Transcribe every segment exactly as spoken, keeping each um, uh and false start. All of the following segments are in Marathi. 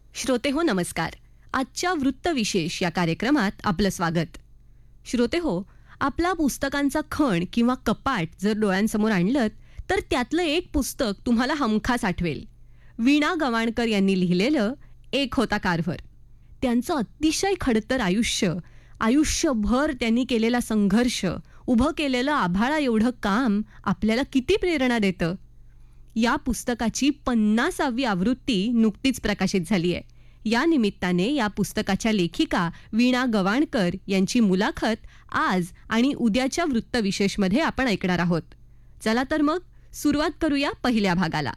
श्रोते हो नमस्कार. आजच्या वृत्तविशेष या कार्यक्रमात आपलं स्वागत. श्रोते हो, आपला पुस्तकांचा खण किंवा कपाट जर डोळ्यांसमोर आणलं तर त्यातलं एक पुस्तक तुम्हाला हमखास आठवेल. वीणा गवाणकर यांनी लिहिलेलं एक होता कारभार. त्यांचं अतिशय खडतर आयुष्य, आयुष्यभर त्यांनी केलेला संघर्ष, उभं केलेलं आभाळा एवढं काम आपल्याला किती प्रेरणा देतं. या पुस्तकाची पन्नासावी आवृत्ती नुकतीच प्रकाशित झाली आहे. या निमित्ताने या पुस्तकाच्या लेखिका वीणा गवाणकर यांची मुलाखत आज आणि उद्याच्या वृत्तविशेषमध्ये आपण ऐकणार आहोत. चला तर मग सुरुवात करूया पहिल्या भागाला.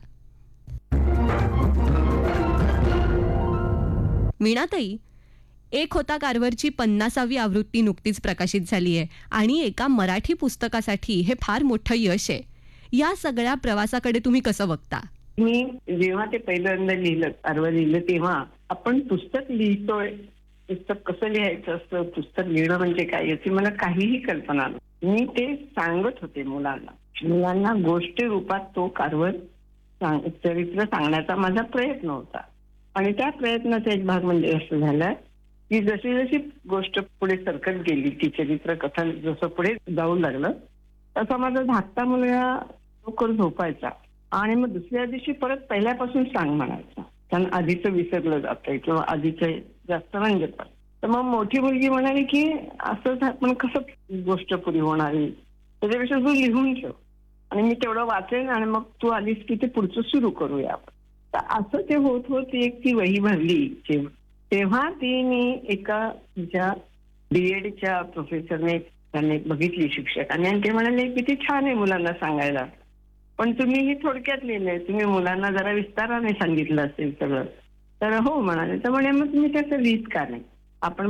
वीणाताई, एक होता कारभारची पन्नासावी आवृत्ती नुकतीच प्रकाशित झाली आहे आणि एका मराठी पुस्तकासाठी हे फार मोठं यश आहे. या सगळ्या प्रवासाकडे तुम्ही कसं बघता? मी जेव्हा ते पहिल्यांदा लिहिलं कारभार लिहिलं तेव्हा आपण पुस्तक लिहितोय, पुस्तक कसं लिहायचं असतं, पुस्तक लिहिणं म्हणजे काय याची मला काहीही कल्पना नव्हती. मी ते सांगत होते मुलांना मुलांना गोष्टी रूपात तो कारभार चरित्र सांगण्याचा माझा प्रयत्न होता. आणि त्या प्रयत्नाचा एक भाग म्हणजे असं झालं की जशी जशी गोष्ट पुढे सरकत गेली, ती चरित्र कथन जसं पुढे जाऊ लागलं तसा माझा धाकटा मुलगा लवकर झोपायचा आणि मग दुसऱ्या दिवशी परत पहिल्यापासून सांग म्हणायचा. कारण आधीचं विसरलं जातंय किंवा आधीचं जास्त रंजत. तर मग मोठी मुलगी म्हणाली की असं पण कसं गोष्ट पुरी होणारी, त्याच्यापेक्षा तू लिहून ठेव आणि मी तेवढं वाचेन आणि मग तू आलीस की ते पुढचं सुरू करूया आपण. तर असं ते होत होत एक ती वही भरली तेव्हा ती मी एका तिच्या बीएडच्या प्रोफेसरने त्यांनी बघितली शिक्षकांनी आणि ते म्हणाले किती छान आहे मुलांना सांगायला, पण तुम्ही ही थोडक्यात लिहिलंय, तुम्ही मुलांना जरा विस्ताराने सांगितलं असेल सगळं. तर हो म्हणाले. तर म्हणे मग तुम्ही त्याचं लिहित का नाही, आपण